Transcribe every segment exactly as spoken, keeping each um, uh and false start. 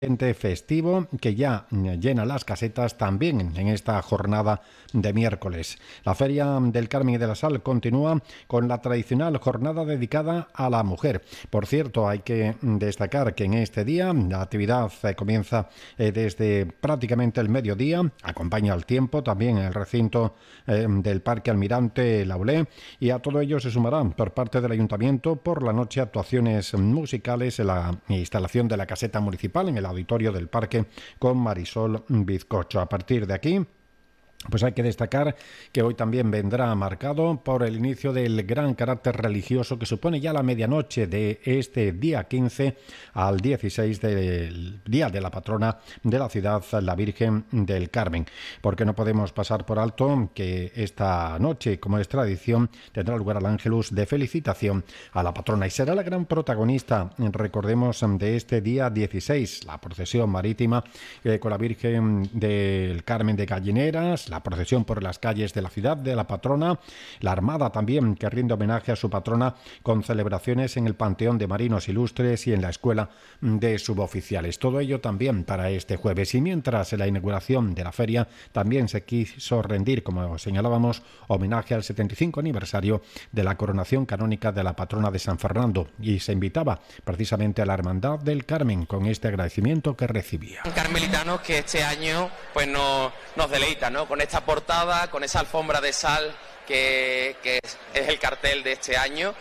festivo que ya llena las casetas también en esta jornada de miércoles. La Feria del Carmen y de la Sal continúa con la tradicional jornada dedicada a la mujer. Por cierto, hay que destacar que en este día la actividad comienza desde prácticamente el mediodía, acompaña al tiempo también en el recinto del Parque Almirante Laulé, y a todo ello se sumará por parte del Ayuntamiento por la noche actuaciones musicales en la instalación de la caseta municipal en el auditorio del parque con Marisol Bizcocho. A partir de aquí, pues hay que destacar que hoy también vendrá marcado por el inicio del gran carácter religioso que supone ya la medianoche de este día quince al dieciséis del día de la patrona de la ciudad, la Virgen del Carmen. Porque no podemos pasar por alto que esta noche, como es tradición, tendrá lugar el Ángelus de felicitación a la patrona y será la gran protagonista, recordemos, de este día dieciséis, la procesión marítima eh, con la Virgen del Carmen de Gallineras, la procesión por las calles de la ciudad de la patrona, la Armada también que rinde homenaje a su patrona con celebraciones en el Panteón de Marinos Ilustres y en la Escuela de Suboficiales. Todo ello también para este jueves. Y mientras en la inauguración de la feria también se quiso rendir, como señalábamos, homenaje al setenta y cinco aniversario de la coronación canónica de la patrona de San Fernando, y se invitaba precisamente a la Hermandad del Carmen con este agradecimiento que recibía. Carmelitanos que este año pues nos, nos deleita, ¿no? Con esta portada, con esa alfombra de sal que, que es, es el cartel de este año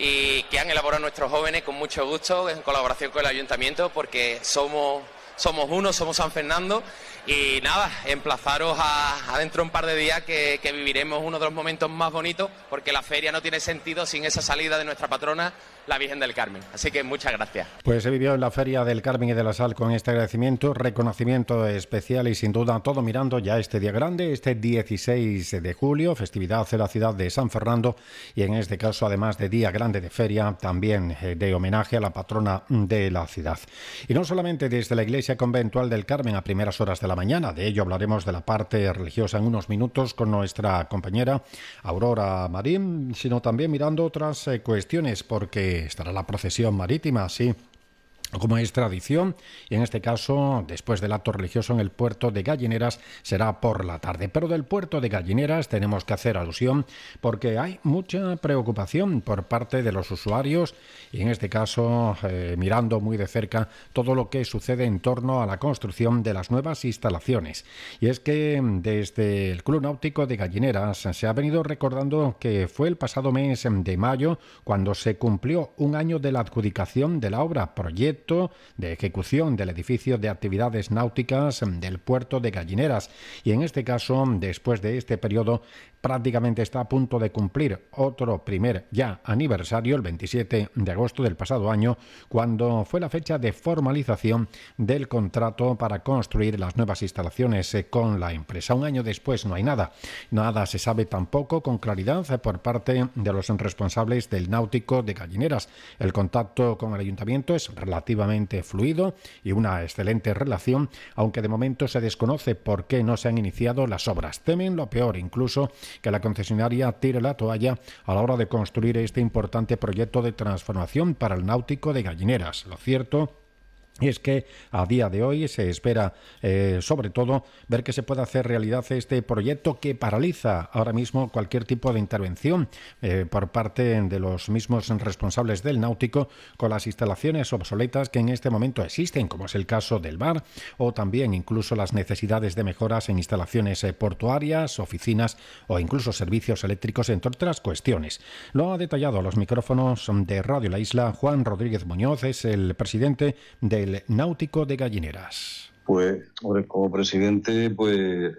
y que han elaborado nuestros jóvenes con mucho gusto en colaboración con el Ayuntamiento, porque somos, somos uno, somos San Fernando. Y nada, emplazaros a, a dentro de un par de días que, que viviremos uno de los momentos más bonitos, porque la feria no tiene sentido sin esa salida de nuestra patrona, la Virgen del Carmen. Así que muchas gracias. Pues se vivió en la Feria del Carmen y de la Sal con este agradecimiento, reconocimiento especial y sin duda todo mirando ya este día grande, este dieciséis de julio, festividad de la ciudad de San Fernando, y en este caso, además de día grande de feria, también de homenaje a la patrona de la ciudad. Y no solamente desde la Iglesia Conventual del Carmen a primeras horas de la mañana, de ello hablaremos de la parte religiosa en unos minutos con nuestra compañera Aurora Marín, sino también mirando otras eh, cuestiones, porque estará la procesión marítima, sí, como es tradición, y en este caso, después del acto religioso en el puerto de Gallineras, será por la tarde. Pero del puerto de Gallineras tenemos que hacer alusión porque hay mucha preocupación por parte de los usuarios, y en este caso, eh, mirando muy de cerca todo lo que sucede en torno a la construcción de las nuevas instalaciones. Y es que desde el Club Náutico de Gallineras se ha venido recordando que fue el pasado mes de mayo cuando se cumplió un año de la adjudicación de la obra proyecto de ejecución del edificio de actividades náuticas del puerto de Gallineras, y en este caso, después de este periodo, prácticamente está a punto de cumplir otro primer ya aniversario, el veintisiete de agosto del pasado año, cuando fue la fecha de formalización del contrato para construir las nuevas instalaciones con la empresa. Un año después no hay nada, nada se sabe tampoco con claridad por parte de los responsables del Náutico de Gallineras. El contacto con el ayuntamiento es relativamente fluido y una excelente relación, aunque de momento se desconoce por qué no se han iniciado las obras. Temen lo peor, incluso que la concesionaria tire la toalla a la hora de construir este importante proyecto de transformación para el Náutico de Gallineras. Lo cierto y es que a día de hoy se espera, eh, sobre todo, ver que se pueda hacer realidad este proyecto que paraliza ahora mismo cualquier tipo de intervención eh, por parte de los mismos responsables del náutico con las instalaciones obsoletas que en este momento existen, como es el caso del bar, o también incluso las necesidades de mejoras en instalaciones eh, portuarias, oficinas o incluso servicios eléctricos, entre otras cuestiones. Lo ha detallado a los micrófonos de Radio La Isla Juan Rodríguez Muñoz, es el presidente del Náutico de Gallineras. Pues, como presidente, pues eh,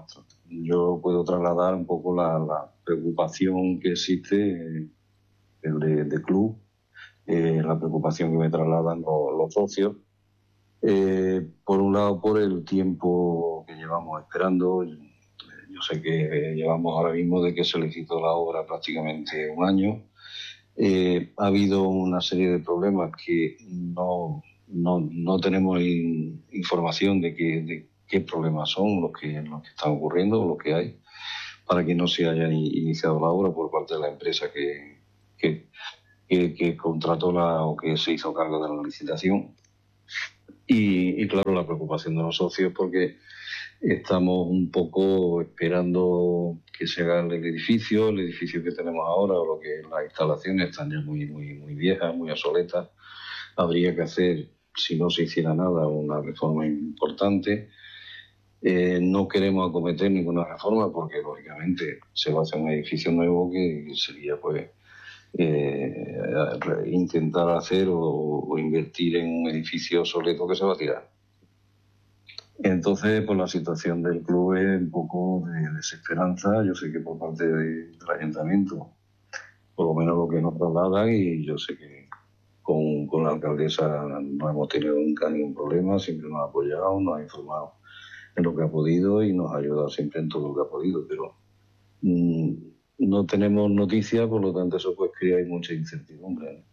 yo puedo trasladar un poco la, la preocupación que existe eh, de, de club, eh, la preocupación que me trasladan los, los socios. Eh, por un lado, por el tiempo que llevamos esperando. Yo sé que llevamos ahora mismo de que se licitó la obra prácticamente un año. Eh, ha habido una serie de problemas que no... No, no tenemos in, información de, que, de qué problemas son los que, los que están ocurriendo, los que hay, para que no se haya iniciado la obra por parte de la empresa que, que, que, que contrató la, o que se hizo cargo de la licitación. Y, y claro, la preocupación de los socios porque estamos un poco esperando que se haga el edificio, el edificio que tenemos ahora, o lo que las instalaciones están ya muy, muy, muy viejas, muy obsoletas. Habría que hacer, si no se hiciera nada, una reforma importante. Eh, no queremos acometer ninguna reforma porque, lógicamente, se va a hacer un edificio nuevo que sería, pues, eh, intentar hacer o, o invertir en un edificio obsoleto que se va a tirar. Entonces, pues la situación del club es un poco de desesperanza. Yo sé que por parte de, del ayuntamiento, por lo menos lo que nos trasladan, y yo sé que con, con la alcaldesa no hemos tenido nunca ningún problema, siempre nos ha apoyado, nos ha informado en lo que ha podido y nos ha ayudado siempre en todo lo que ha podido, pero mmm, no tenemos noticias, por lo tanto eso pues crea mucha incertidumbre, ¿no?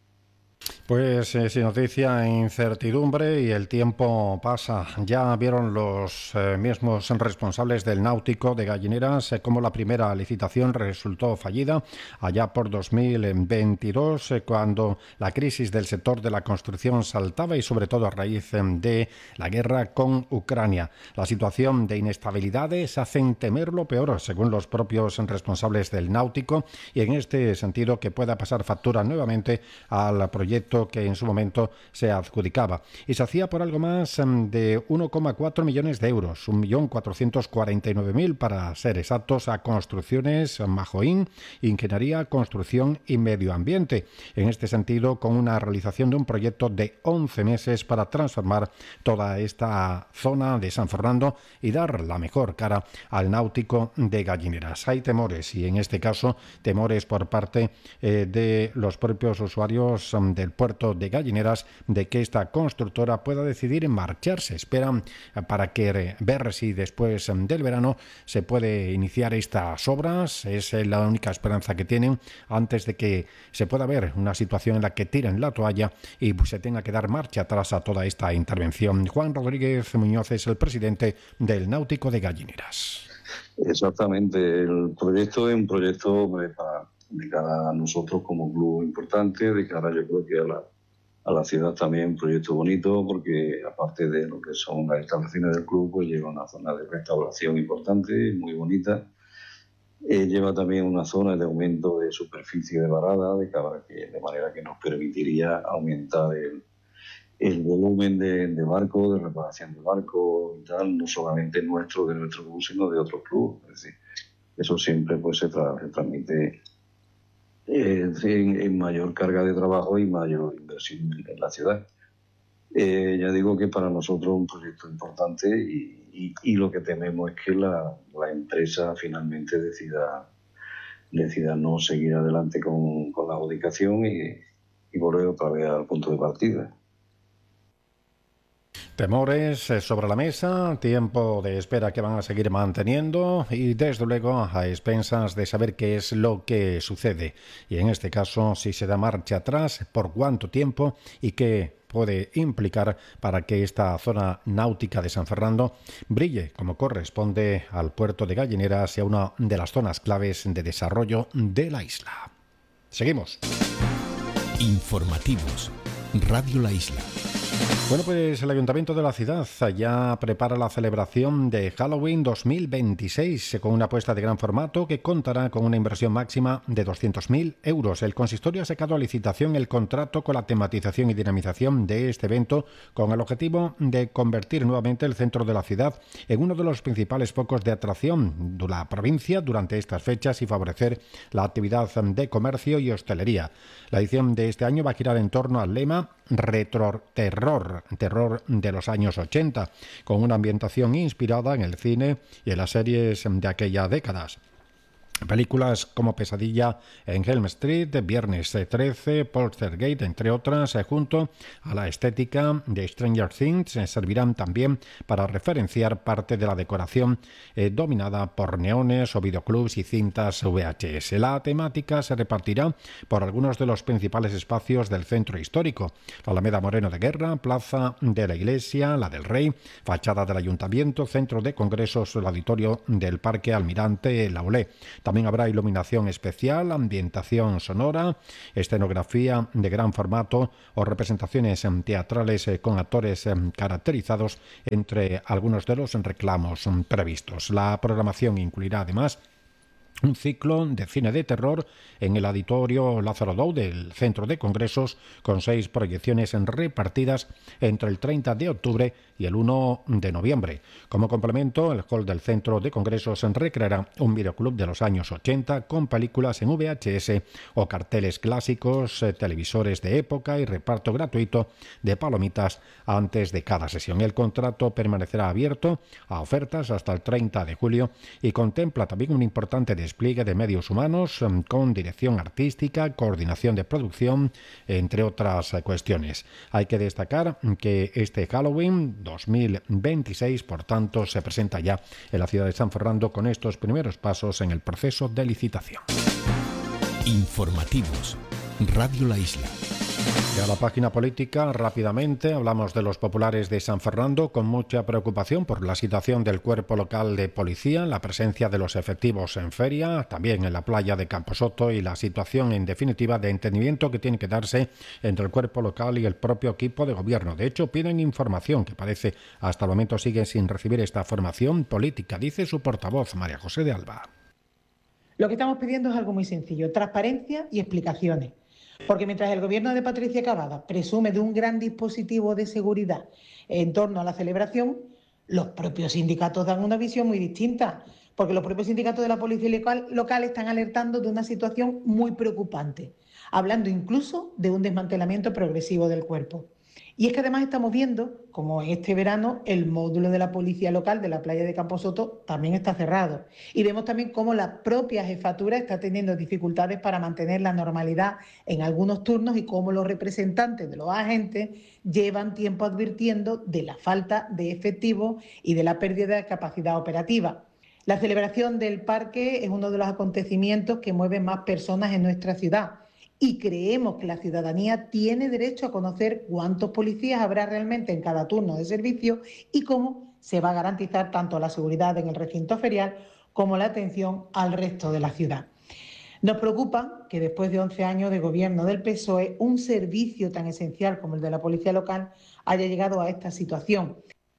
Pues eh, sin noticia, incertidumbre, y el tiempo pasa. Ya vieron los eh, mismos responsables del Náutico de Gallineras eh, cómo la primera licitación resultó fallida allá por dos mil veintidós, eh, cuando la crisis del sector de la construcción saltaba, y sobre todo a raíz eh, de la guerra con Ucrania. La situación de inestabilidades hacen temer lo peor, según los propios responsables del Náutico, y en este sentido que pueda pasar factura nuevamente al proyecto que en su momento se adjudicaba, y se hacía por algo más de uno coma cuatro millones de euros, un millón cuatrocientos cuarenta y nueve mil para ser exactos, a Construcciones Majoín, Ingeniería, Construcción y Medio Ambiente. En este sentido, con una realización de un proyecto de once meses para transformar toda esta zona de San Fernando y dar la mejor cara al Náutico de Gallineras. Hay temores, y en este caso temores por parte eh, de los propios usuarios um, del puerto de Gallineras, de que esta constructora pueda decidir en marcharse. Esperan para que ver si después del verano se puede iniciar estas obras. Es la única esperanza que tienen antes de que se pueda ver una situación en la que tiren la toalla y se tenga que dar marcha atrás a toda esta intervención. Juan Rodríguez Muñoz es el presidente del Náutico de Gallineras. Exactamente, el proyecto es un proyecto para, de cara a nosotros como club importante, de cara yo creo que a la, a la ciudad también un proyecto bonito, porque aparte de lo que son las instalaciones del club, pues lleva una zona de restauración importante, muy bonita. Eh, lleva también una zona de aumento de superficie de varada, de, que, de manera que nos permitiría aumentar el, el volumen de, de barcos, de reparación de barcos y tal, no solamente nuestro, de nuestro club, sino de otros clubes. Es decir, eso siempre pues se, tra se transmite eh, en, en mayor carga de trabajo y mayor inversión en la ciudad. Eh, ya digo que para nosotros es un proyecto importante, y, y, y lo que tememos es que la, la empresa finalmente decida, decida no seguir adelante con, con la adjudicación y, y volver otra vez al punto de partida. Temores sobre la mesa, tiempo de espera que van a seguir manteniendo, y desde luego a expensas de saber qué es lo que sucede, y en este caso si se da marcha atrás, por cuánto tiempo y qué puede implicar para que esta zona náutica de San Fernando brille como corresponde al puerto de Gallineras y a una de las zonas claves de desarrollo de la isla. Seguimos. Informativos. Radio La Isla. Bueno, pues el Ayuntamiento de la ciudad ya prepara la celebración de Halloween dos mil veintiséis con una apuesta de gran formato que contará con una inversión máxima de doscientos mil euros. El consistorio ha sacado a licitación el contrato con la tematización y dinamización de este evento, con el objetivo de convertir nuevamente el centro de la ciudad en uno de los principales focos de atracción de la provincia durante estas fechas y favorecer la actividad de comercio y hostelería. La edición de este año va a girar en torno al lema Retro Terror, terror de los años ochenta, con una ambientación inspirada en el cine y en las series de aquellas décadas. Películas como Pesadilla en Elm Street, Viernes trece, Poltergeist, entre otras, junto a la estética de Stranger Things, servirán también para referenciar parte de la decoración eh, dominada por neones o videoclubs y cintas V H S. La temática se repartirá por algunos de los principales espacios del centro histórico: la Alameda Moreno de Guerra, Plaza de la Iglesia, la del Rey, fachada del Ayuntamiento, Centro de Congresos, el Auditorio del Parque Almirante Laulé. También habrá iluminación especial, ambientación sonora, escenografía de gran formato o representaciones teatrales con actores caracterizados, entre algunos de los reclamos previstos. La programación incluirá además un ciclo de cine de terror en el auditorio Lázaro Dou del Centro de Congresos, con seis proyecciones repartidas entre el treinta de octubre y el uno de noviembre. Como complemento, el hall del Centro de Congresos recreará un videoclub de los años ochenta con películas en V H S o carteles clásicos, eh, televisores de época y reparto gratuito de palomitas antes de cada sesión. El contrato permanecerá abierto a ofertas hasta el treinta de julio y contempla también un importante despliegue de medios humanos con dirección artística, coordinación de producción, entre otras cuestiones. Hay que destacar que este Halloween dos mil veintiséis, por tanto, se presenta ya en la ciudad de San Fernando con estos primeros pasos en el proceso de licitación. Informativos. Radio La Isla. Y a la página política, rápidamente, hablamos de los populares de San Fernando con mucha preocupación por la situación del cuerpo local de policía, la presencia de los efectivos en feria, también en la playa de Camposoto y la situación, en definitiva, de entendimiento que tiene que darse entre el cuerpo local y el propio equipo de gobierno. De hecho, piden información, que parece hasta el momento sigue sin recibir esta formación política, dice su portavoz, María José de Alba. Lo que estamos pidiendo es algo muy sencillo: transparencia y explicaciones. Porque mientras el gobierno de Patricia Cavada presume de un gran dispositivo de seguridad en torno a la celebración, los propios sindicatos dan una visión muy distinta, porque los propios sindicatos de la policía local, local están alertando de una situación muy preocupante, hablando incluso de un desmantelamiento progresivo del cuerpo. Y es que además estamos viendo como este verano el módulo de la policía local de la playa de Camposoto también está cerrado. Y vemos también cómo la propia jefatura está teniendo dificultades para mantener la normalidad en algunos turnos y cómo los representantes de los agentes llevan tiempo advirtiendo de la falta de efectivos y de la pérdida de capacidad operativa. La celebración del parque es uno de los acontecimientos que mueven más personas en nuestra ciudad. Y creemos que la ciudadanía tiene derecho a conocer cuántos policías habrá realmente en cada turno de servicio y cómo se va a garantizar tanto la seguridad en el recinto ferial como la atención al resto de la ciudad. Nos preocupa que después de once años de gobierno del P S O E, un servicio tan esencial como el de la policía local haya llegado a esta situación.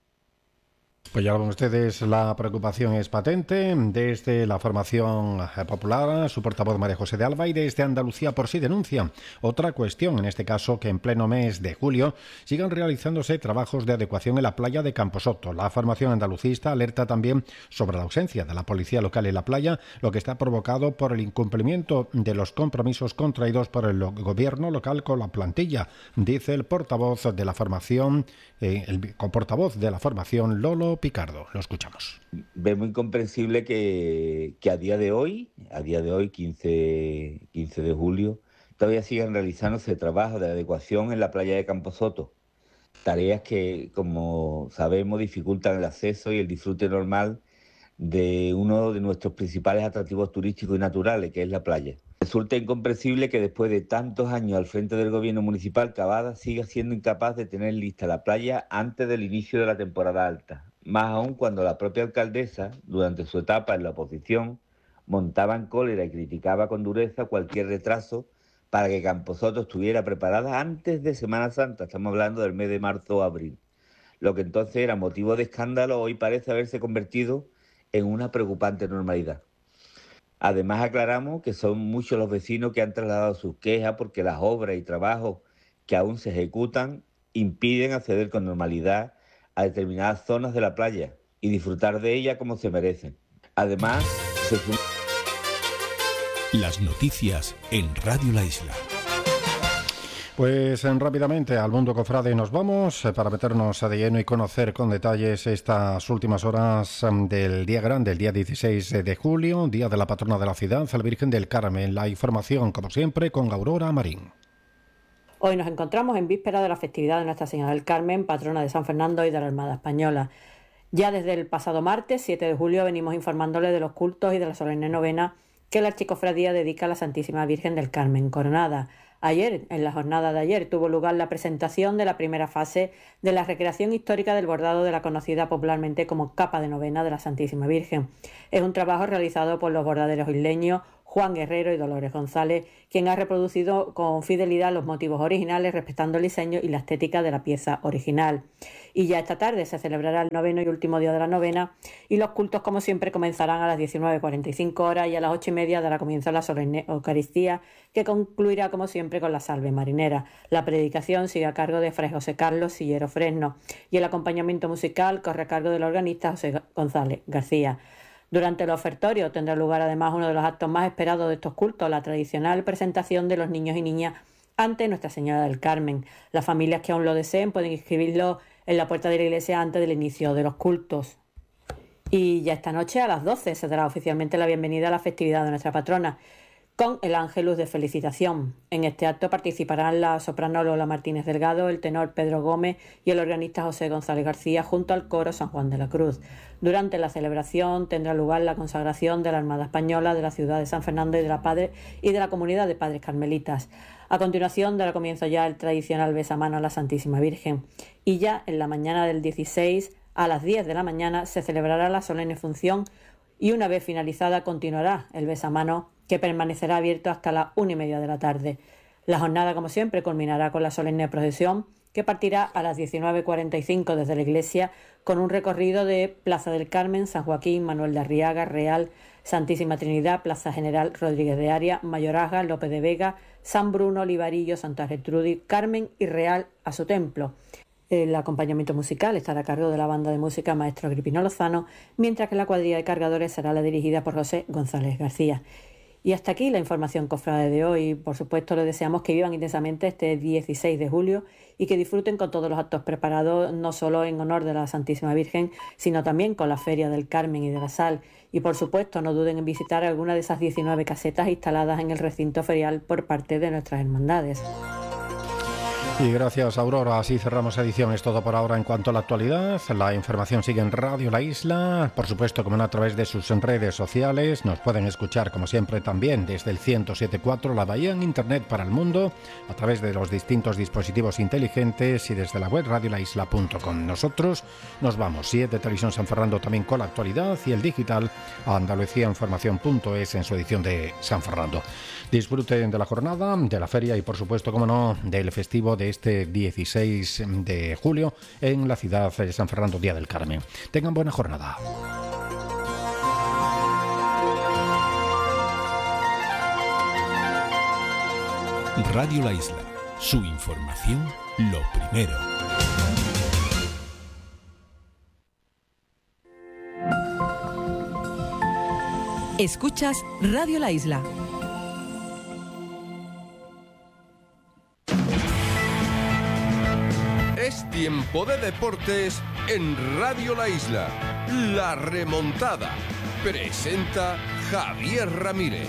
Pues ya ven ustedes, la preocupación es patente desde la formación popular, su portavoz María José de Alba, y desde Andalucía por sí denuncia otra cuestión, en este caso que en pleno mes de julio sigan realizándose trabajos de adecuación en la playa de Camposoto. La formación andalucista alerta también sobre la ausencia de la policía local en la playa, lo que está provocado por el incumplimiento de los compromisos contraídos por el gobierno local con la plantilla, dice el portavoz de la formación, eh, el portavoz de la formación Lolo Picardo. Lo escuchamos. Vemos incomprensible que, que a día de hoy, a día de hoy, quince de julio, todavía sigan realizándose trabajos de adecuación en la playa de Camposoto. Tareas que, como sabemos, dificultan el acceso y el disfrute normal de uno de nuestros principales atractivos turísticos y naturales, que es la playa. Resulta incomprensible que después de tantos años al frente del gobierno municipal, Cavada siga siendo incapaz de tener lista la playa antes del inicio de la temporada alta. Más aún cuando la propia alcaldesa, durante su etapa en la oposición, montaba en cólera y criticaba con dureza cualquier retraso para que Camposoto estuviera preparada antes de Semana Santa. Estamos hablando del mes de marzo o abril. Lo que entonces era motivo de escándalo hoy parece haberse convertido en una preocupante normalidad. Además, aclaramos que son muchos los vecinos que han trasladado sus quejas porque las obras y trabajos que aún se ejecutan impiden acceder con normalidad a determinadas zonas de la playa y disfrutar de ella como se merecen. Además, se... Las noticias en Radio La Isla. Pues rápidamente al mundo cofrade nos vamos para meternos de lleno y conocer con detalles estas últimas horas del día grande, el día dieciséis de julio, día de la patrona de la ciudad, la Virgen del Carmen. La información, como siempre, con Aurora Marín. Hoy nos encontramos en víspera de la festividad de Nuestra Señora del Carmen, patrona de San Fernando y de la Armada Española. Ya desde el pasado martes, siete de julio, venimos informándole de los cultos y de la solemne novena que la Archicofradía dedica a la Santísima Virgen del Carmen Coronada. Ayer, en la jornada de ayer, tuvo lugar la presentación de la primera fase de la recreación histórica del bordado de la conocida popularmente como capa de novena de la Santísima Virgen. Es un trabajo realizado por los bordaderos isleños Juan Guerrero y Dolores González, quien ha reproducido con fidelidad los motivos originales, respetando el diseño y la estética de la pieza original. Y ya esta tarde se celebrará el noveno y último día de la novena, y los cultos, como siempre, comenzarán a las diecinueve cuarenta y cinco horas, y a las ocho y media dará comienzo la solemne Eucaristía, que concluirá, como siempre, con la salve marinera. La predicación sigue a cargo de Fray José Carlos Sillero Fresno, y el acompañamiento musical corre a cargo del organista José González García. Durante el ofertorio tendrá lugar además uno de los actos más esperados de estos cultos, la tradicional presentación de los niños y niñas ante Nuestra Señora del Carmen. Las familias que aún lo deseen pueden inscribirlo en la puerta de la iglesia antes del inicio de los cultos. Y ya esta noche a las doce se dará oficialmente la bienvenida a la festividad de nuestra patrona, con el Ángelus de Felicitación. En este acto participarán la soprano Lola Martínez Delgado, el tenor Pedro Gómez y el organista José González García, junto al coro San Juan de la Cruz. Durante la celebración tendrá lugar la consagración de la Armada Española de la ciudad de San Fernando y de la, padre, y de la comunidad de Padres Carmelitas. A continuación dará comienzo ya el tradicional besamano a la Santísima Virgen. Y ya en la mañana del dieciséis, a las diez de la mañana, se celebrará la solemne función, y una vez finalizada continuará el besamano, que permanecerá abierto hasta las una y media de la tarde. La jornada, como siempre, culminará con la solemne procesión, que partirá a las diecinueve cuarenta y cinco desde la iglesia, con un recorrido de Plaza del Carmen, San Joaquín, Manuel de Arriaga, Real, Santísima Trinidad, Plaza General Rodríguez de Aria, Mayorazga, López de Vega, San Bruno, Olivarillo, Santa Gertrudis, Carmen y Real a su templo. El acompañamiento musical estará a cargo de la banda de música Maestro Agripino Lozano, mientras que la cuadrilla de cargadores será la dirigida por José González García. Y hasta aquí la información cofrade de hoy. Por supuesto, les deseamos que vivan intensamente este dieciséis de julio y que disfruten con todos los actos preparados, no solo en honor de la Santísima Virgen, sino también con la Feria del Carmen y de la Sal. Y por supuesto, no duden en visitar alguna de esas diecinueve casetas instaladas en el recinto ferial por parte de nuestras hermandades. Y gracias, Aurora. Así cerramos edición. Es todo por ahora en cuanto a la actualidad. La información sigue en Radio La Isla. Por supuesto, como no, a través de sus redes sociales. Nos pueden escuchar, como siempre, también desde el ciento siete punto cuatro La Bahía en Internet para el mundo, a través de los distintos dispositivos inteligentes y desde la web radio la isla punto com. Nosotros nos vamos. siete Televisión San Fernando también con la actualidad y el digital a Andalucía Información punto es en su edición de San Fernando. Disfruten de la jornada, de la feria y, por supuesto, como no, del festivo de este dieciséis de julio en la ciudad de San Fernando, Día del Carmen. Tengan buena jornada. Radio La Isla, su información lo primero. Escuchas Radio La Isla. Es tiempo de deportes en Radio La Isla. La remontada. Presenta Javier Ramírez.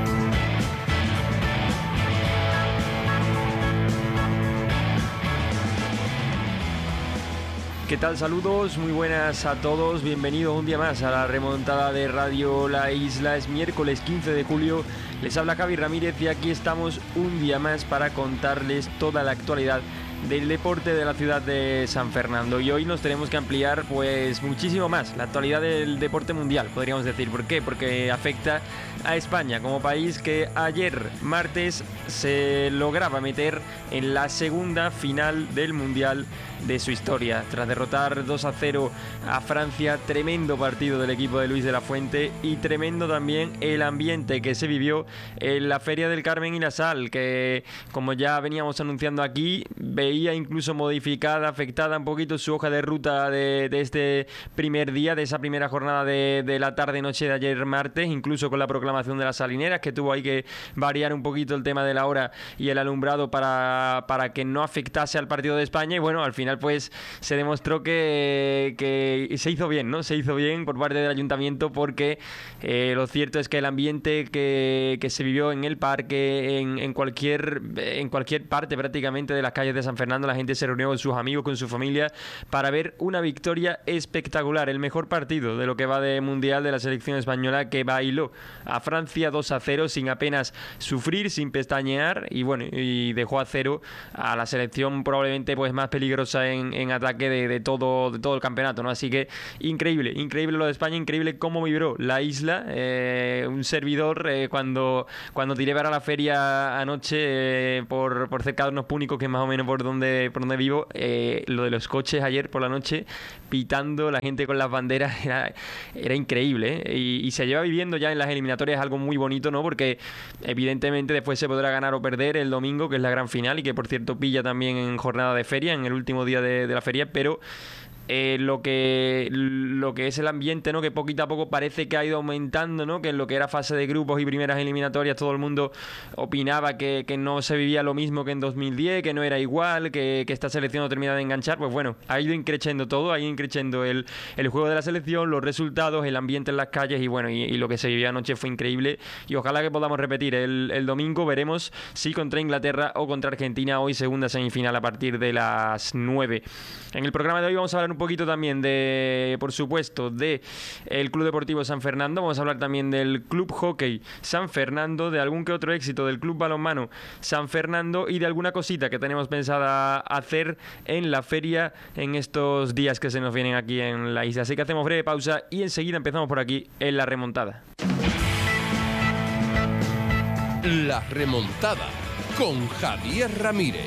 ¿Qué tal? Saludos, muy buenas a todos, bienvenidos un día más a la remontada de Radio La Isla. Es miércoles quince de julio, les habla Javi Ramírez y aquí estamos un día más para contarles toda la actualidad del deporte de la ciudad de San Fernando. Y hoy nos tenemos que ampliar pues muchísimo más la actualidad del deporte mundial, podríamos decir. ¿Por qué? Porque afecta a España como país, que ayer martes se lograba meter en la segunda final del mundial de su historia, tras derrotar dos a cero a Francia. Tremendo partido del equipo de Luis de la Fuente y tremendo también el ambiente que se vivió en la Feria del Carmen y la Sal, que, como ya veníamos anunciando aquí, veía incluso modificada, afectada un poquito su hoja de ruta de, de este primer día, de esa primera jornada de, de la tarde-noche de ayer martes, incluso con la proclamación de las salineras, que tuvo ahí que variar un poquito el tema de la hora y el alumbrado para, para que no afectase al partido de España. Y bueno, al final pues se demostró que, que se hizo bien, ¿no? Se hizo bien por parte del ayuntamiento, porque eh, lo cierto es que el ambiente que, que se vivió en el parque, en, en cualquier en cualquier parte prácticamente de las calles de San Fernando, Fernando, la gente se reunió con sus amigos, con su familia, para ver una victoria espectacular, el mejor partido de lo que va de Mundial de la selección española, que bailó a Francia dos a cero sin apenas sufrir, sin pestañear, y bueno, y dejó a cero a la selección probablemente pues más peligrosa en, en ataque de, de, todo, de todo el campeonato, ¿no? Así que increíble, increíble lo de España, increíble cómo vibró la isla. Eh, un servidor, eh, cuando, cuando tiré para la feria anoche, eh, por, por cerca de unos Púnicos, que es más o menos por donde, por donde vivo, eh, lo de los coches ayer por la noche, pitando, la gente con las banderas, era, era increíble, ¿eh? y, y se lleva viviendo ya en las eliminatorias algo muy bonito, ¿no? Porque evidentemente después se podrá ganar o perder el domingo, que es la gran final, y que por cierto pilla también en jornada de feria, en el último día de, de la feria, pero Eh, lo que lo que es el ambiente, ¿no? Que poquito a poco parece que ha ido aumentando, ¿no? Que en lo que era fase de grupos y primeras eliminatorias todo el mundo opinaba que, que no se vivía lo mismo que en dos mil diez, que no era igual, que, que esta selección no termina de enganchar. Pues bueno, ha ido increciendo todo, ha ido increciendo el, el juego de la selección, los resultados, el ambiente en las calles, y bueno, y, y lo que se vivió anoche fue increíble, y ojalá que podamos repetir el, el domingo. Veremos si contra Inglaterra o contra Argentina, hoy segunda semifinal a partir de las nueve. En el programa de hoy vamos a hablar un poquito también de, por supuesto, de el Club Deportivo San Fernando. Vamos a hablar también del Club Hockey San Fernando, de algún que otro éxito del Club Balonmano San Fernando y de alguna cosita que tenemos pensada hacer en la feria en estos días que se nos vienen aquí en la isla. Así que hacemos breve pausa y enseguida empezamos por aquí en La Remontada. La Remontada con Javier Ramírez.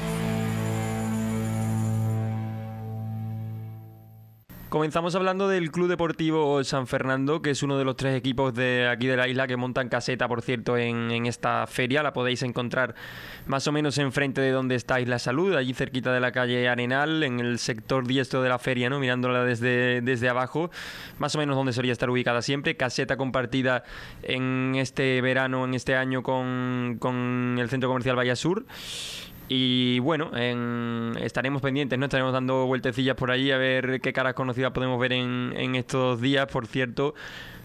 Comenzamos hablando del Club Deportivo San Fernando, que es uno de los tres equipos de aquí de la isla que montan caseta, por cierto, en, en esta feria. La podéis encontrar más o menos enfrente de donde está Isla Salud, allí cerquita de la calle Arenal, en el sector diestro de la feria, ¿no? Mirándola desde, desde abajo, más o menos donde solía estar ubicada siempre. Caseta compartida en este verano, en este año, con, con el Centro Comercial Valle Sur. Y bueno, en, estaremos pendientes, ¿no? Estaremos dando vueltecillas por allí a ver qué caras conocidas podemos ver en, en estos días. Por cierto,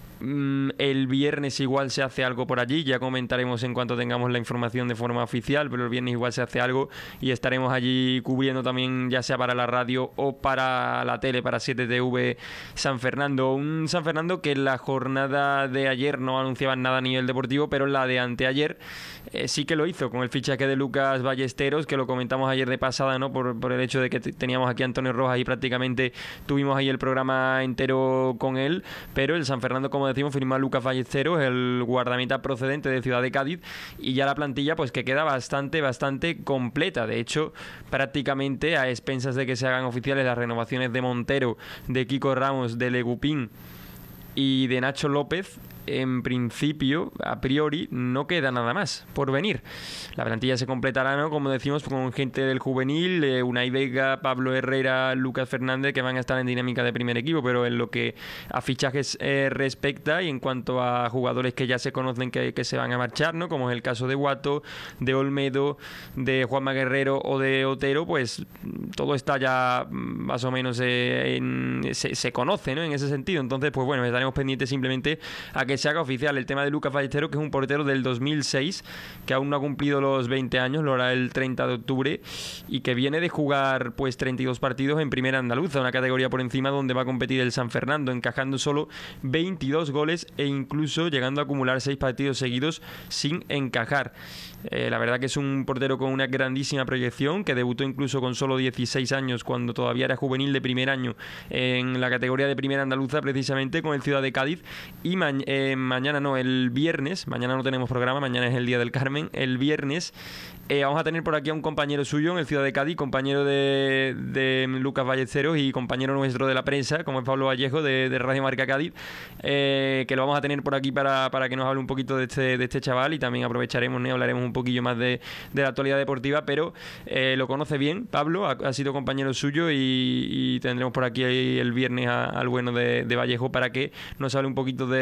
el viernes igual se hace algo por allí, ya comentaremos en cuanto tengamos la información de forma oficial, pero el viernes igual se hace algo y estaremos allí cubriendo también, ya sea para la radio o para la tele, para siete T V San Fernando. Un San Fernando que en la jornada de ayer no anunciaban nada a nivel deportivo, pero en la de anteayer eh, sí que lo hizo, con el fichaje de Lucas Ballesteros, que lo comentamos ayer de pasada, ¿no? Por, por el hecho de que t- teníamos aquí a Antonio Rojas y prácticamente tuvimos ahí el programa entero con él, pero el San Fernando, como decimos, firmó a Lucas Ballesteros, el guardameta procedente de Ciudad de Cádiz, y ya la plantilla pues que queda bastante, bastante completa. De hecho, prácticamente a expensas de que se hagan oficiales las renovaciones de Montero, de Kiko Ramos, de Legupín y de Nacho López, en principio, a priori, no queda nada más por venir. La plantilla se completará, ¿no? Como decimos, con gente del juvenil, eh, Unai Vega, Pablo Herrera, Lucas Fernández, que van a estar en dinámica de primer equipo, pero en lo que a fichajes eh, respecta, y en cuanto a jugadores que ya se conocen que, que se van a marchar, ¿no? Como es el caso de Guato, de Olmedo, de Juanma Guerrero o de Otero, pues todo está ya más o menos eh, en, se, se conoce, ¿no? En ese sentido. Entonces, pues bueno, estaremos pendientes simplemente a que se haga oficial el tema de Lucas Ballesteros, que es un portero del dos mil seis, que aún no ha cumplido los veinte años, lo hará el treinta de octubre, y que viene de jugar pues treinta y dos partidos en Primera Andaluza, una categoría por encima donde va a competir el San Fernando, encajando solo veintidós goles e incluso llegando a acumular seis partidos seguidos sin encajar. Eh, la verdad que es un portero con una grandísima proyección, que debutó incluso con solo dieciséis años, cuando todavía era juvenil de primer año en la categoría de Primera Andaluza, precisamente con el Ciudad de Cádiz. Y ma- eh, mañana no, el viernes, mañana no tenemos programa, mañana es el Día del Carmen, el viernes eh, vamos a tener por aquí a un compañero suyo en el Ciudad de Cádiz, compañero de, de Lucas Ballesteros y compañero nuestro de la prensa, como es Pablo Vallejo de, de Radio Marca Cádiz, eh, que lo vamos a tener por aquí para, para que nos hable un poquito de este, de este chaval, y también aprovecharemos, ¿no? Hablaremos un poquillo más de, de la actualidad deportiva, pero eh, lo conoce bien Pablo, ha, ha sido compañero suyo, y, y tendremos por aquí el viernes a, al bueno de, de Vallejo para que nos hable un poquito de, de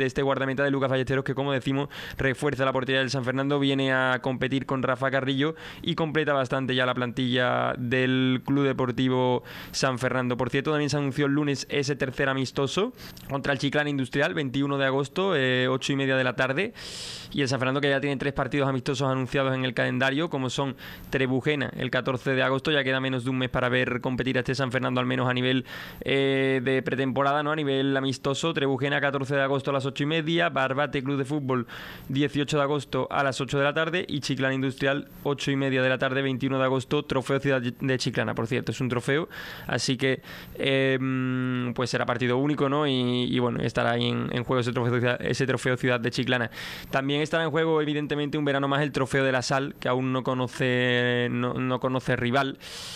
este guardameta de Lucas Ballesteros, que como decimos refuerza la portería del San Fernando, viene a competir con Rafa Carrillo y completa bastante ya la plantilla del Club Deportivo San Fernando. Por cierto, también se anunció el lunes ese tercer amistoso contra el Chiclana Industrial, veintiuno de agosto, eh, ocho y media de la tarde, y el San Fernando que ya tiene tres partidos amistosos anunciados en el calendario, como son Trebujena el catorce de agosto, ya queda menos de un mes para ver competir a este San Fernando, al menos a nivel eh, de pretemporada, ¿no? A nivel amistoso, Trebujena catorce de agosto a las ocho y media, Barbate Club de Fútbol dieciocho de agosto a las ocho de la tarde y Chiclana Industrial ocho y media de la tarde, veintiuno de agosto, trofeo Ciudad de Chiclana, por cierto, es un trofeo, así que eh, pues será partido único, ¿no? Y, y bueno, estará ahí en, en juego ese trofeo, ese trofeo Ciudad de Chiclana. También estará en juego, evidentemente, un verano más el trofeo de la Sal, que aún no conoce, no, no conoce rival.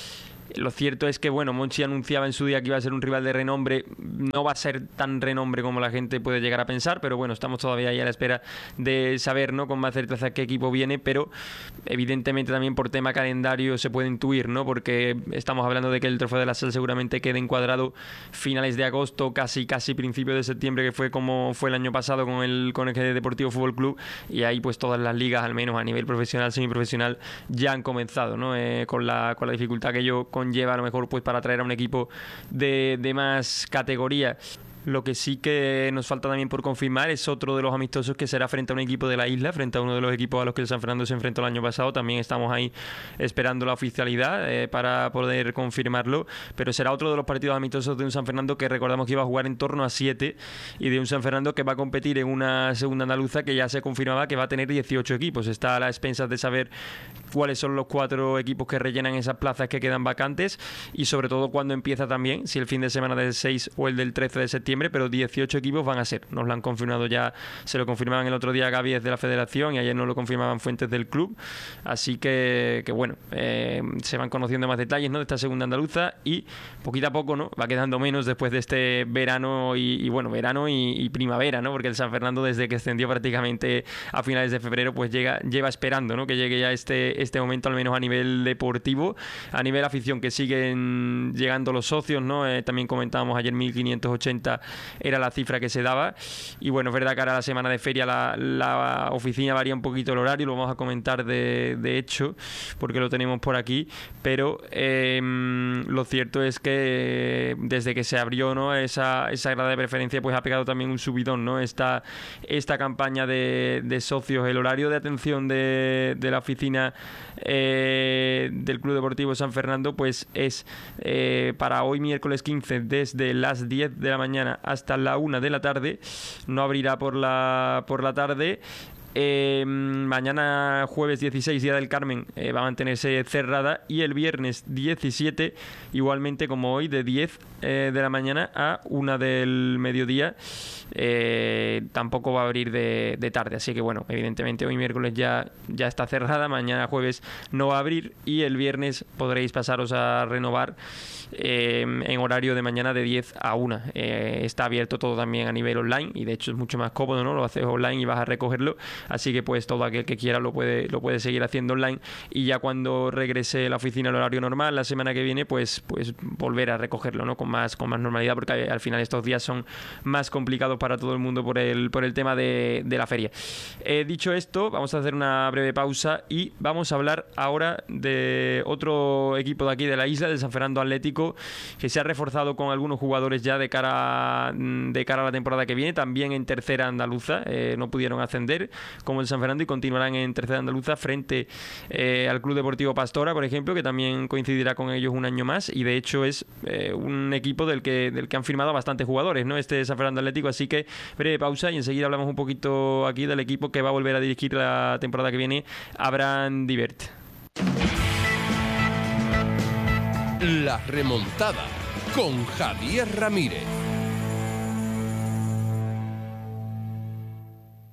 Lo cierto es que, bueno, Monchi anunciaba en su día que iba a ser un rival de renombre. No va a ser tan renombre como la gente puede llegar a pensar, pero bueno, estamos todavía ahí a la espera de saber, ¿no?, con más certeza qué equipo viene, pero evidentemente también por tema calendario se puede intuir, ¿no?, porque estamos hablando de que el trofeo de la Sal seguramente quede encuadrado finales de agosto, casi casi principio de septiembre, que fue como fue el año pasado con el con el Deportivo Fútbol Club, y ahí pues todas las ligas, al menos a nivel profesional, semiprofesional, ya han comenzado, ¿no?, eh, con la con la dificultad que ello conlleva a lo mejor pues para traer a un equipo de, de más categoría. Lo que sí que nos falta también por confirmar es otro de los amistosos, que será frente a un equipo de la isla, frente a uno de los equipos a los que el San Fernando se enfrentó el año pasado. También estamos ahí esperando la oficialidad eh, para poder confirmarlo, pero será otro de los partidos amistosos de un San Fernando que recordamos que iba a jugar en torno a siete, y de un San Fernando que va a competir en una segunda andaluza que ya se confirmaba que va a tener dieciocho equipos. Está a las expensas de saber cuáles son los cuatro equipos que rellenan esas plazas que quedan vacantes, y sobre todo cuándo empieza también, si el fin de semana del seis o el del trece de septiembre, pero dieciocho equipos van a ser. Nos lo han confirmado ya, se lo confirmaban el otro día Gaby desde la Federación y ayer nos lo confirmaban fuentes del club, así que, que bueno, eh, se van conociendo más detalles, ¿no?, de esta segunda andaluza, y poquito a poco, ¿no?, va quedando menos después de este verano y, y bueno, verano y, y primavera, ¿no?, porque el San Fernando desde que extendió prácticamente a finales de febrero pues llega, lleva esperando, ¿no?, que llegue ya este, este momento, al menos a nivel deportivo. A nivel afición, que siguen llegando los socios, ¿no? Eh, también comentábamos ayer mil quinientos ochenta era la cifra que se daba, y bueno, es verdad que ahora la semana de feria la, la oficina varía un poquito el horario, lo vamos a comentar de, de hecho, porque lo tenemos por aquí, pero eh, lo cierto es que desde que se abrió, ¿no?, esa, esa grada de preferencia, pues ha pegado también un subidón, ¿no?, esta, esta campaña de, de socios. El horario de atención de, de la oficina eh, del Club Deportivo San Fernando pues es eh, para hoy miércoles quince desde las diez de la mañana hasta la una de la tarde. No abrirá por la por la tarde. Eh, mañana jueves dieciséis, Día del Carmen, eh, va a mantenerse cerrada, y el viernes diecisiete igualmente como hoy, de diez eh, de la mañana a una del mediodía. Eh, tampoco va a abrir de, de tarde, así que bueno, evidentemente hoy miércoles ya, ya está cerrada, mañana jueves no va a abrir, y el viernes podréis pasaros a renovar eh, en horario de mañana de diez a una. Eh, está abierto todo también a nivel online, y de hecho es mucho más cómodo, ¿no?, lo haces online y vas a recogerlo, así que pues todo aquel que quiera lo puede, lo puede seguir haciendo online, y ya cuando regrese la oficina al horario normal la semana que viene pues, pues volver a recogerlo, ¿no?, con más, con más normalidad, porque al final estos días son más complicados para todo el mundo por el, por el tema de, de la feria. Eh, dicho esto, vamos a hacer una breve pausa y vamos a hablar ahora de otro equipo de aquí de la isla, del San Fernando Atlético, que se ha reforzado con algunos jugadores ya de cara, de cara a la temporada que viene, también en tercera andaluza. Eh, no pudieron ascender como el San Fernando y continuarán en tercera andaluza frente eh, al Club Deportivo Pastora, por ejemplo, que también coincidirá con ellos un año más, y de hecho es eh, un equipo del que, del que han firmado bastantes jugadores, ¿no?, este San Fernando Atlético, así que breve pausa y enseguida hablamos un poquito aquí del equipo que va a volver a dirigir la temporada que viene, Abraham Divert. La remontada con Javier Ramírez.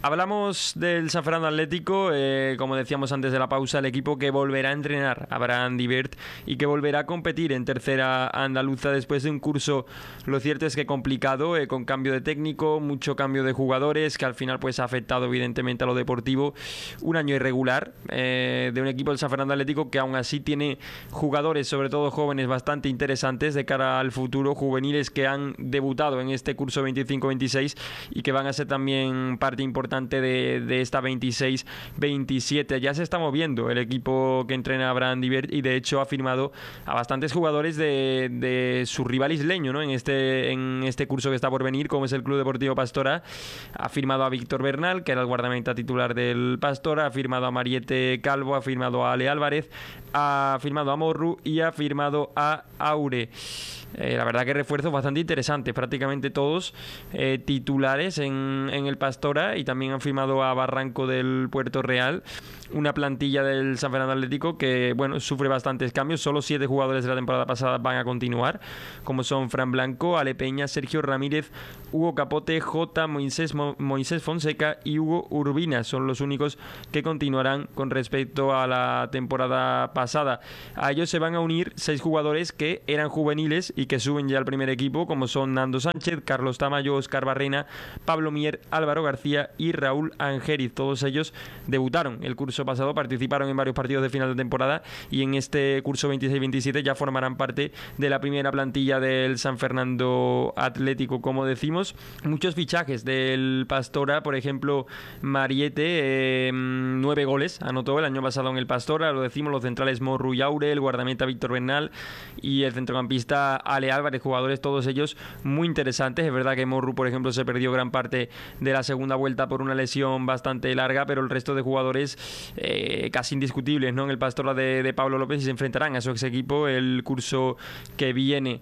Hablamos del San Fernando Atlético, eh, como decíamos antes de la pausa, el equipo que volverá a entrenar a Abraham Divert y que volverá a competir en tercera andaluza después de un curso, lo cierto es que complicado, eh, con cambio de técnico, mucho cambio de jugadores, que al final pues ha afectado evidentemente a lo deportivo. Un año irregular eh, de un equipo del San Fernando Atlético que aún así tiene jugadores, sobre todo jóvenes, bastante interesantes de cara al futuro, juveniles que han debutado en este curso veinticinco veintiséis y que van a ser también parte importante De, de esta veintiséis veintisiete. Ya se está moviendo el equipo que entrena a Abraham Divert y de hecho ha firmado a bastantes jugadores de, de su rival isleño, ¿no? en, este, en este curso que está por venir, como es el Club Deportivo Pastora. Ha firmado a Víctor Bernal, que era el guardameta titular del Pastora, ha firmado a Mariette Calvo, ha firmado a Ale Álvarez, ha firmado a Morru y ha firmado a Aure. Eh, la verdad que refuerzos bastante interesantes, prácticamente todos eh, titulares en, en el Pastora, y también han firmado a Barranco del Puerto Real, una plantilla del San Fernando Atlético que, bueno, sufre bastantes cambios. Solo siete jugadores de la temporada pasada van a continuar, como son Fran Blanco, Ale Peña, Sergio Ramírez, Hugo Capote, J. Moisés, Mo, Moisés Fonseca y Hugo Urbina. Son los únicos que continuarán con respecto a la temporada pasada. A ellos se van a unir seis jugadores que eran juveniles y que suben ya al primer equipo, como son Nando Sánchez, Carlos Tamayo, Oscar Barrena, Pablo Mier, Álvaro García y Raúl Angeriz. Todos ellos debutaron el curso pasado, participaron en varios partidos de final de temporada y en este curso veintiséis veintisiete ya formarán parte de la primera plantilla del San Fernando Atlético. Como decimos, muchos fichajes del Pastora, por ejemplo Mariette, eh, nueve goles anotó el año pasado en el Pastora, lo decimos, los centrales Morru y Aure, el guardameta Víctor Bernal y el centrocampista Ale Álvarez, jugadores todos ellos muy interesantes. Es verdad que Morru, por ejemplo, se perdió gran parte de la segunda vuelta por una lesión bastante larga, pero el resto de jugadores Eh, casi indiscutibles, ¿no? En el Pastora de, de Pablo López, y se enfrentarán a su ex equipo el curso que viene.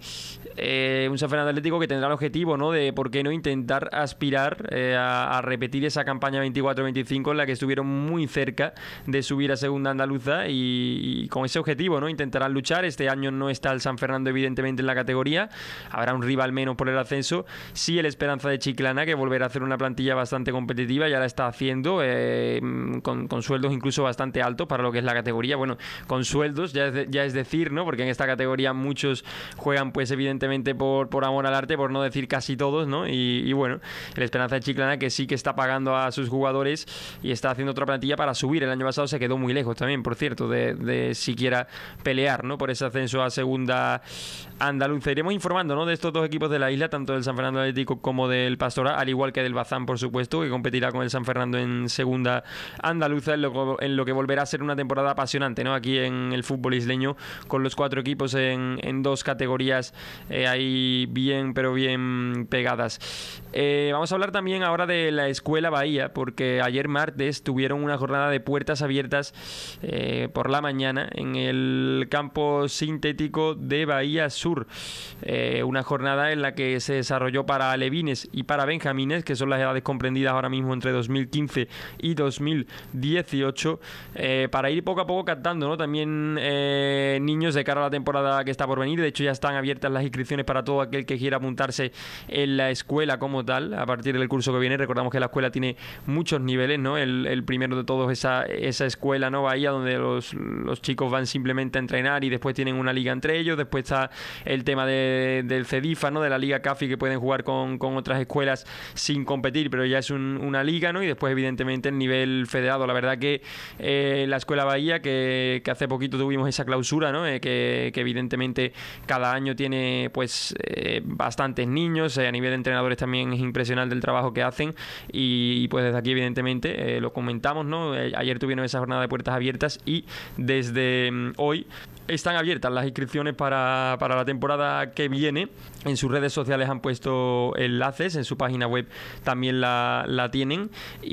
Eh, un San Fernando Atlético que tendrá el objetivo, ¿no?, de por qué no intentar aspirar eh, a, a repetir esa campaña veinticuatro veinticinco en la que estuvieron muy cerca de subir a segunda andaluza, y, y con ese objetivo, ¿no?, intentarán luchar. Este año no está el San Fernando evidentemente en la categoría, habrá un rival menos por el ascenso. Sí, el Esperanza de Chiclana, que volverá a hacer una plantilla bastante competitiva, ya la está haciendo eh, con, con sueldos incluso bastante altos para lo que es la categoría. Bueno, con sueldos ya es, de, ya es decir, ¿no?, porque en esta categoría muchos juegan pues evidentemente por, por amor al arte, por no decir casi todos, ¿no? Y, y bueno, el Esperanza de Chiclana, que sí que está pagando a sus jugadores y está haciendo otra plantilla para subir. El año pasado se quedó muy lejos también, por cierto, de, de siquiera pelear, ¿no?, por ese ascenso a segunda andaluza. Iremos informando, ¿no?, de estos dos equipos de la isla, tanto del San Fernando Atlético como del Pastora, al igual que del Bazán, por supuesto, que competirá con el San Fernando en segunda andaluza, en lo, en lo que volverá a ser una temporada apasionante, ¿no?, aquí en el fútbol isleño, con los cuatro equipos en, en dos categorías eh, ahí bien, pero bien pegadas. Eh, vamos a hablar también ahora de la Escuela Bahía, porque ayer martes tuvieron una jornada de puertas abiertas eh, por la mañana en el campo sintético de Bahía Sur. Eh, una jornada en la que se desarrolló para alevines y para benjamines, que son las edades comprendidas ahora mismo entre dos mil quince y dos mil dieciocho, eh, para ir poco a poco captando, ¿no?, también eh, niños de cara a la temporada que está por venir. De hecho, ya están abiertas las inscripciones para todo aquel que quiera apuntarse en la escuela como tal a partir del curso que viene. Recordamos que la escuela tiene muchos niveles, ¿no? El, el primero de todos, esa, esa escuela, ¿no?, Bahía, donde los, los chicos van simplemente a entrenar y después tienen una liga entre ellos. Después está el tema de, del CEDIFA, ¿no?, de la Liga CAFI, que pueden jugar con, con otras escuelas sin competir, pero ya es un, una liga, ¿no? Y después, evidentemente, el nivel federado. La verdad que eh, la Escuela Bahía, que, que hace poquito tuvimos esa clausura, ¿no?, eh, que, que evidentemente cada año tiene pues eh, bastantes niños, eh, a nivel de entrenadores también es impresionante el trabajo que hacen, y, y pues desde aquí evidentemente eh, lo comentamos, ¿no? Eh, ayer tuvieron esa jornada de puertas abiertas y desde um, hoy están abiertas las inscripciones para, para la temporada que viene. En sus redes sociales han puesto enlaces, en su página web también la, la tienen,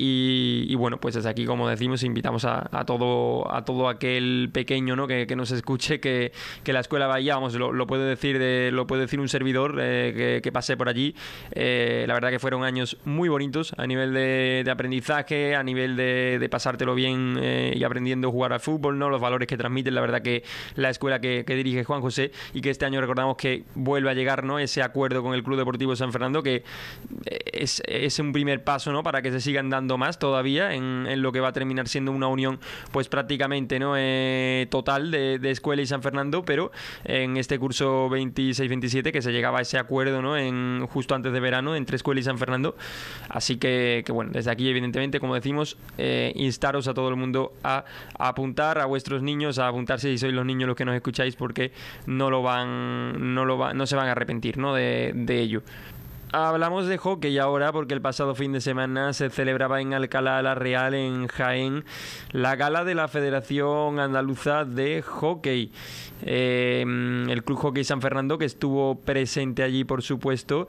y, y bueno, pues desde aquí, como decimos, invitamos a, a todo a todo aquel pequeño, ¿no?, que, que nos escuche, que, que la Escuela Bahía, vamos, lo, lo puede decir de, lo puede decir un servidor eh, que, que pasé por allí. Eh, la verdad que fueron años muy bonitos a nivel de, de aprendizaje, a nivel de, de pasártelo bien eh, y aprendiendo a jugar al fútbol, ¿no?, los valores que transmiten. La verdad que la escuela que, que dirige Juan José, y que este año recordamos que vuelve a llegar, ¿no?, ese acuerdo con el Club Deportivo San Fernando, que es, es un primer paso, ¿no?, para para que se sigan dando más todavía en, en lo que va a terminar siendo una unión pues prácticamente, ¿no? Eh, total de, de Escuela y San Fernando, pero en este curso veintiséis veintisiete que se llegaba a ese acuerdo, ¿no? En, justo antes de verano entre Escuela y San Fernando. Así que, que bueno, desde aquí evidentemente, como decimos, eh, instaros a todo el mundo a, a apuntar, a vuestros niños a apuntarse si sois los niños los que nos escucháis, porque no lo van no lo va, no se van a arrepentir, ¿no? de, de ello. Hablamos de hockey ahora porque el pasado fin de semana se celebraba en Alcalá la Real, en Jaén, la gala de la Federación Andaluza de Hockey. Eh, el Club Hockey San Fernando, que estuvo presente allí, por supuesto,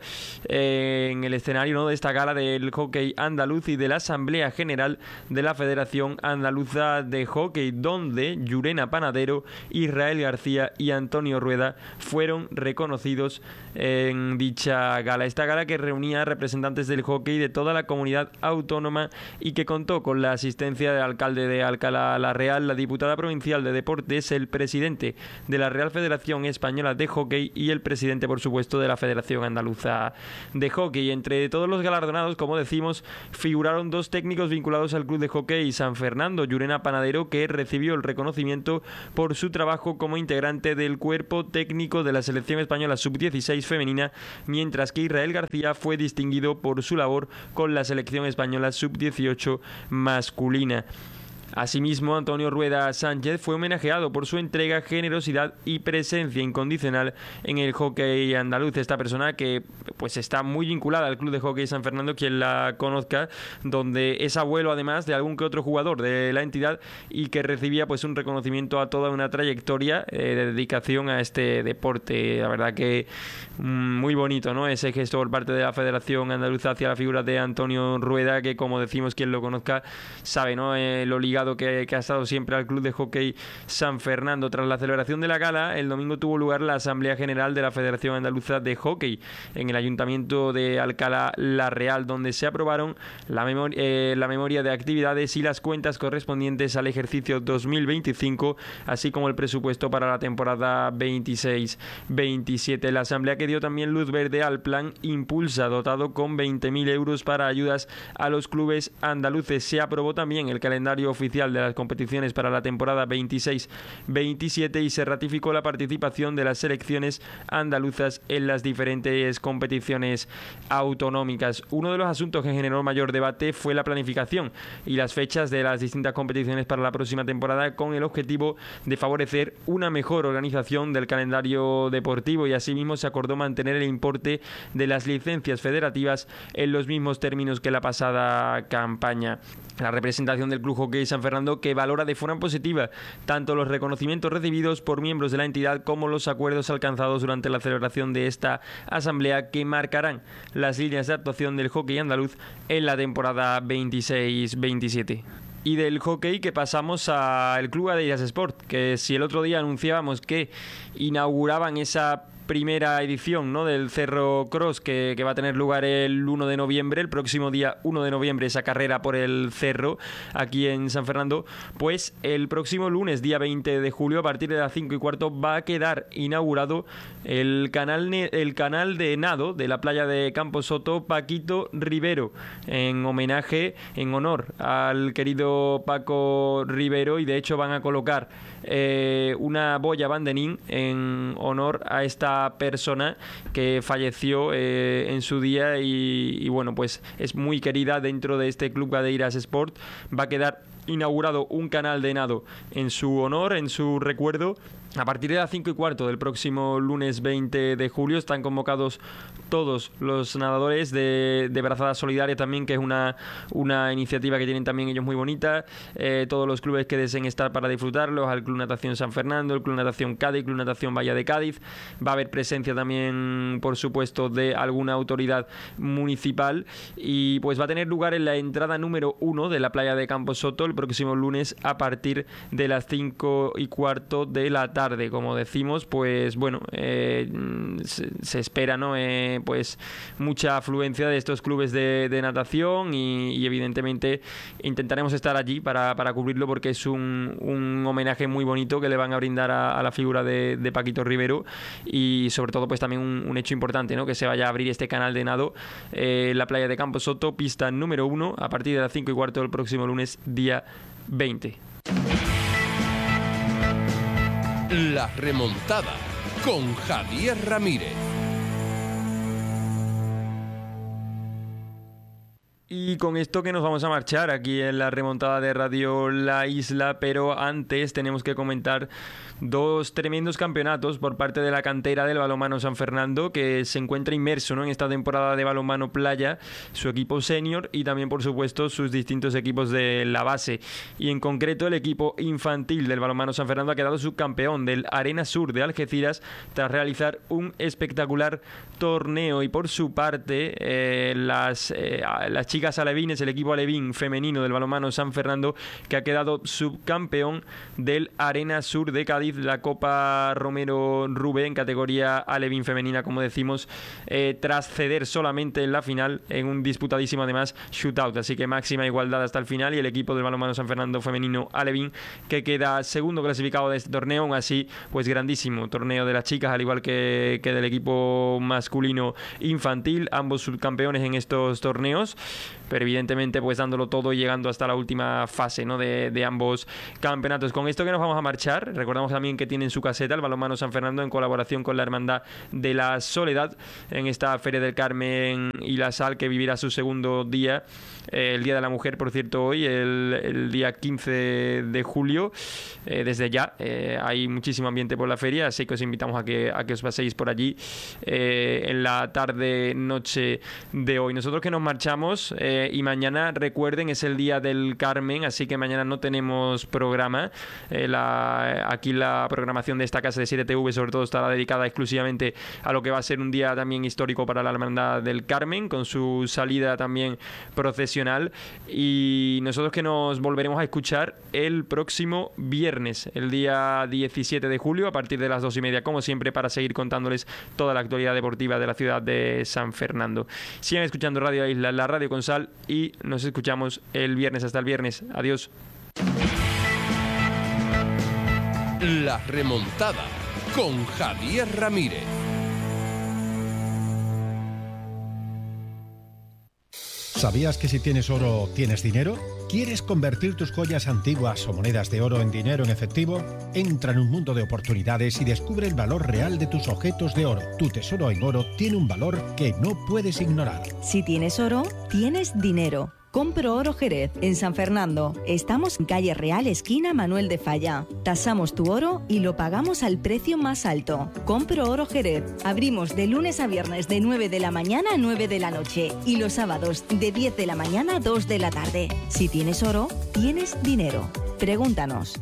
eh, en el escenario, ¿no? de esta gala del hockey andaluz y de la Asamblea General de la Federación Andaluza de Hockey, donde Llurena Panadero, Israel García y Antonio Rueda fueron reconocidos en dicha gala. Esta gala que reunía representantes del hockey de toda la comunidad autónoma y que contó con la asistencia del alcalde de Alcalá la Real, la diputada provincial de Deportes, el presidente de la Real Federación Española de Hockey y el presidente, por supuesto, de la Federación Andaluza de Hockey. Entre todos los galardonados, como decimos, figuraron dos técnicos vinculados al Club de Hockey San Fernando: Llurena Panadero, que recibió el reconocimiento por su trabajo como integrante del cuerpo técnico de la selección española sub dieciséis femenina, mientras que Israel García fue distinguido por su labor con la selección española sub dieciocho masculina. Asimismo, Antonio Rueda Sánchez fue homenajeado por su entrega, generosidad y presencia incondicional en el hockey andaluz. Esta persona que pues está muy vinculada al Club de Hockey San Fernando, quien la conozca, donde es abuelo además de algún que otro jugador de la entidad y que recibía pues un reconocimiento a toda una trayectoria eh, de dedicación a este deporte. La verdad que mm, muy bonito, ¿no? Ese gesto por parte de la Federación Andaluza hacia la figura de Antonio Rueda, que como decimos, quien lo conozca sabe, ¿no? Eh, lo ligado Que, que ha estado siempre al Club de Hockey San Fernando. Tras la celebración de la gala, el domingo tuvo lugar la Asamblea General de la Federación Andaluza de Hockey en el Ayuntamiento de Alcalá la Real, donde se aprobaron la, memor eh, la memoria de actividades y las cuentas correspondientes al ejercicio dos mil veinticinco, así como el presupuesto para la temporada veintiséis veintisiete. La Asamblea que dio también luz verde al plan Impulsa, dotado con veinte mil euros para ayudas a los clubes andaluces. Se aprobó también el calendario oficial de las competiciones para la temporada veintiséis veintisiete y se ratificó la participación de las selecciones andaluzas en las diferentes competiciones autonómicas. Uno de los asuntos que generó mayor debate fue la planificación y las fechas de las distintas competiciones para la próxima temporada, con el objetivo de favorecer una mejor organización del calendario deportivo, y asimismo se acordó mantener el importe de las licencias federativas en los mismos términos que la pasada campaña. La representación del Club Hockey San Fernando, que valora de forma positiva tanto los reconocimientos recibidos por miembros de la entidad como los acuerdos alcanzados durante la celebración de esta asamblea, que marcarán las líneas de actuación del hockey andaluz en la temporada veintiséis veintisiete. Y del hockey que pasamos al Club Adeiras Sport, que si el otro día anunciábamos que inauguraban esa primera edición, ¿no?, del Cerro Cross que, que va a tener lugar el uno de noviembre, el próximo día uno de noviembre, esa carrera por el cerro aquí en San Fernando, pues el próximo lunes, día veinte de julio, a partir de las cinco y cuarto, va a quedar inaugurado el canal, el canal de nado de la playa de Camposoto Paquito Rivero, en homenaje, en honor al querido Paco Rivero, y de hecho van a colocar eh, una boya banderín en honor a esta persona que falleció eh, en su día y, y bueno, pues es muy querida dentro de este Club Adeiras Sport. Va a quedar inaugurado un canal de nado en su honor, en su recuerdo. A partir de las cinco y cuarto del próximo lunes veinte de julio están convocados todos los nadadores de, de Brazada Solidaria también, que es una, una iniciativa que tienen también ellos muy bonita. Eh, todos los clubes que deseen estar para disfrutarlos, al Club Natación San Fernando, el Club Natación Cádiz, Club Natación Bahía de Cádiz. Va a haber presencia también, por supuesto, de alguna autoridad municipal, y pues va a tener lugar en la entrada número uno de la playa de Camposoto, el próximo lunes a partir de las cinco y cuarto de la tarde. Como decimos, pues bueno, eh, se, se espera, ¿no? Eh, pues mucha afluencia de estos clubes de, de natación y, y evidentemente intentaremos estar allí para, para cubrirlo, porque es un, un homenaje muy bonito que le van a brindar a, a la figura de, de Paquito Rivero, y sobre todo pues también un, un hecho importante, ¿no? Que se vaya a abrir este canal de nado eh, en la playa de Camposoto, pista número uno, a partir de las cinco y cuarto del próximo lunes, día veinte. La remontada con Javier Ramírez. Y con esto que nos vamos a marchar aquí en la remontada de Radio La Isla, pero antes tenemos que comentar dos tremendos campeonatos por parte de la cantera del balonmano San Fernando, que se encuentra inmerso, ¿no?, en esta temporada de balonmano playa, su equipo senior y también por supuesto sus distintos equipos de la base, y en concreto el equipo infantil del balonmano San Fernando ha quedado subcampeón del Arena Sur de Algeciras tras realizar un espectacular torneo. Y por su parte eh, las, eh, las chicas alevines, el equipo alevín femenino del balonmano San Fernando, que ha quedado subcampeón del Arena Sur de Cádiz, la Copa Romero Rubén en categoría alevín femenina, como decimos, eh, tras ceder solamente en la final en un disputadísimo además shootout. Así que máxima igualdad hasta el final, y el equipo del balonmano San Fernando femenino alevín que queda segundo clasificado de este torneo. Aún así, pues grandísimo torneo de las chicas, al igual que, que del equipo masculino infantil, ambos subcampeones en estos torneos, pero evidentemente pues dándolo todo y llegando hasta la última fase, ¿no?, de, de ambos campeonatos. Con esto que nos vamos a marchar, recordamos también que tienen su caseta el balonmano San Fernando en colaboración con la Hermandad de la Soledad en esta Feria del Carmen y la Sal, que vivirá su segundo día, eh, el Día de la Mujer, por cierto, hoy, el, el día quince de julio. Eh, desde ya eh, hay muchísimo ambiente por la feria, así que os invitamos a que, a que os paséis por allí eh, en la tarde noche de hoy. Nosotros que nos marchamos, eh, y mañana, recuerden, es el Día del Carmen, así que mañana no tenemos programa. Eh, la, aquí la programación de esta casa de siete T V sobre todo estará dedicada exclusivamente a lo que va a ser un día también histórico para la Hermandad del Carmen, con su salida también procesional, y nosotros que nos volveremos a escuchar el próximo viernes, el día diecisiete de julio, a partir de las dos y media, como siempre, para seguir contándoles toda la actualidad deportiva de la ciudad de San Fernando. Sigan escuchando Radio Isla, la radio con sal, y nos escuchamos el viernes. Hasta el viernes. Adiós. La remontada con Javier Ramírez. ¿Sabías que si tienes oro, tienes dinero? ¿Quieres convertir tus joyas antiguas o monedas de oro en dinero en efectivo? Entra en un mundo de oportunidades y descubre el valor real de tus objetos de oro. Tu tesoro en oro tiene un valor que no puedes ignorar. Si tienes oro, tienes dinero. Compro Oro Jerez, en San Fernando. Estamos en calle Real, esquina Manuel de Falla. Tasamos tu oro y lo pagamos al precio más alto. Compro Oro Jerez. Abrimos de lunes a viernes de nueve de la mañana a nueve de la noche. Y los sábados de diez de la mañana a dos de la tarde. Si tienes oro, tienes dinero. Pregúntanos.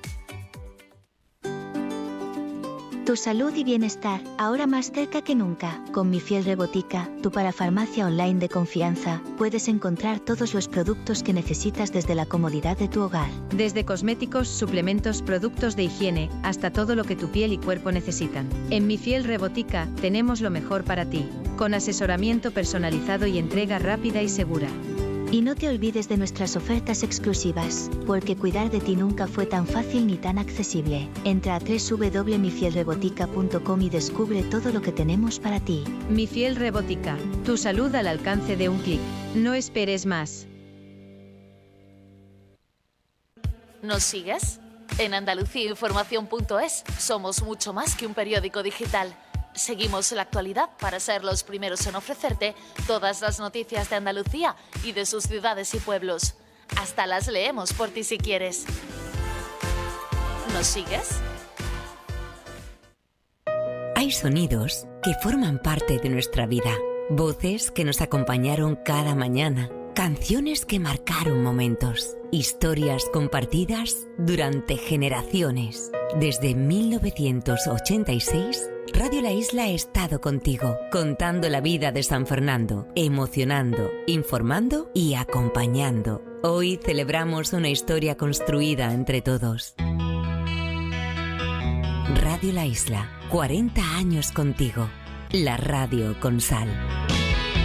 Tu salud y bienestar, ahora más cerca que nunca. Con Mi Fiel Rebotica, tu parafarmacia online de confianza, puedes encontrar todos los productos que necesitas desde la comodidad de tu hogar. Desde cosméticos, suplementos, productos de higiene, hasta todo lo que tu piel y cuerpo necesitan. En Mi Fiel Rebotica, tenemos lo mejor para ti, con asesoramiento personalizado y entrega rápida y segura. Y no te olvides de nuestras ofertas exclusivas, porque cuidar de ti nunca fue tan fácil ni tan accesible. Entra a doble u doble u doble u punto mi fiel rebotica punto com y descubre todo lo que tenemos para ti. Mi Fiel Rebotica, tu salud al alcance de un clic. No esperes más. ¿Nos sigues? En andalucía información punto es somos mucho más que un periódico digital. Seguimos la actualidad para ser los primeros en ofrecerte todas las noticias de Andalucía y de sus ciudades y pueblos. Hasta las leemos por ti si quieres. ¿Nos sigues? Hay sonidos que forman parte de nuestra vida, voces que nos acompañaron cada mañana, canciones que marcaron momentos, historias compartidas durante generaciones. Desde mil novecientos ochenta y seis, Radio La Isla ha estado contigo, contando la vida de San Fernando, emocionando, informando y acompañando. Hoy celebramos una historia construida entre todos. Radio La Isla, cuarenta años contigo. La radio con sal.